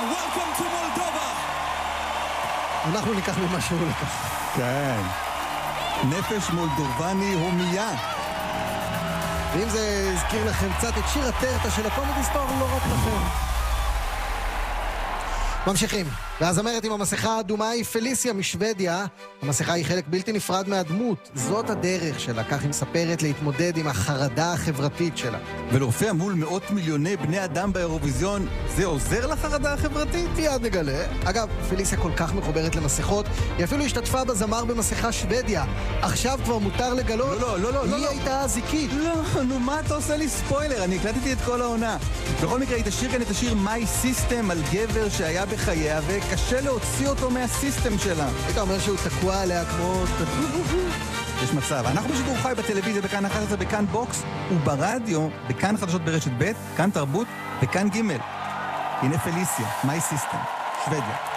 welcome to Moldova. אנחנו ניקח ממשהו לכך. כן. נפש מולדובני הומייה. ואם זה הזכיר לכם קצת את שיר הטרטה של הקומדי סטור, לא רק לכם. ממשיכים. והזמרת עם המסכה האדומה היא פליסיה משוודיה. המסכה היא חלק בלתי נפרד מהדמות. זאת הדרך שלה, כך היא מספרת, להתמודד עם החרדה החברתית שלה. ולהופיע מול מאות מיליוני בני אדם באירוויזיון, זה עוזר לחרדה החברתית? מיד נגלה. אגב, פליסיה כל כך מחוברת למסכות, היא אפילו השתתפה בזמר במסכה שוודיה. עכשיו כבר מותר לגלות. היא הייתה הזיקית. לא, נו מה אתה עושה לי ספוילר? אני הקלטתי את כל העונה. בכל מקרה, היא תשאיר כאן את השיר My System על גבר שהיה בחייה, וקשה להוציא אותו מהסיסטם שלה. היית אומר שהוא תקוע עליה כמו... יש מצב. אנחנו בשידור חי בטלוויזיה, בכאן 11, בכאן בוקס, וברדיו, בכאן חדשות ברשת ב', כאן תרבות, וכאן ג'. הנה פליסיה, My System, שוודיה.